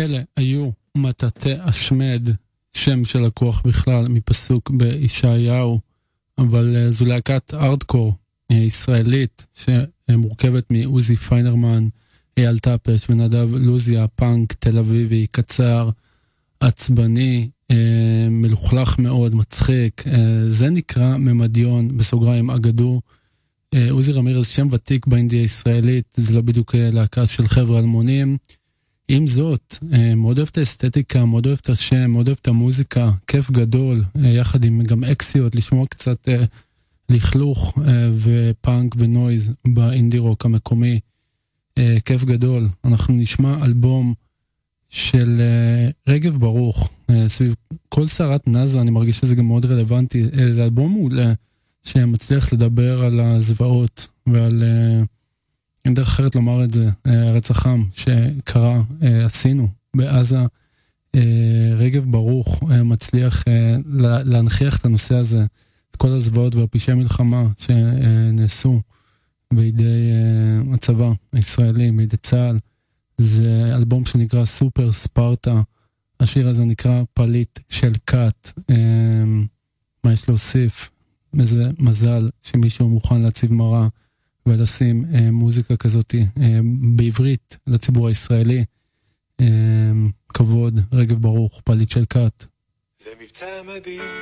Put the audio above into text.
אלה היו מטאטא השמד, שם של לקוח בכלל מפסוק בישעיהו, אבל זו להקת ארדקור ישראלית שמורכבת מעוזי פיינרמן, אייל טפש ונדב לוזיה, פאנק תל אביבי, קצר, עצבני, מלוכלך מאוד, מצחיק. זה נקרא ממדיון, בסוגריים אגדו. עוזי רמירז שם ותיק באינדיה הישראלית, זה לא בדיוק להקה של חבר'ה אלמונים. עם זאת, מאוד אוהב את האסתטיקה, מאוד אוהב את השם, מאוד אוהב את המוזיקה, כיף גדול, יחד עם גם אקסיות, לשמוע קצת לכלוך ופאנק ונויז באינדי רוק המקומי. כיף גדול. אנחנו נשמע אלבום של רגב ברוך, סביב כל סערת נאזה, אני מרגיש שזה גם מאוד רלוונטי. זה אלבום מעולה שמצליח לדבר על הזוועות ועל, אין דרך אחרת לומר את זה, הרצח עם שקרה, עשינו בעזה. רגב ברוך מצליח להנכיח את הנושא הזה, את כל הזוועות והפשעי מלחמה שנעשו בידי הצבא הישראלי, בידי צה"ל. זה אלבום שנקרא סופר ספרטה, השיר הזה נקרא פליט של קאט. מה יש להוסיף? איזה מזל שמישהו מוכן להציב מראה ולשים מוזיקה כזאת בעברית לציבור הישראלי. כבוד, רגב ברוך, פליט של קאט. זה מבצע מדהים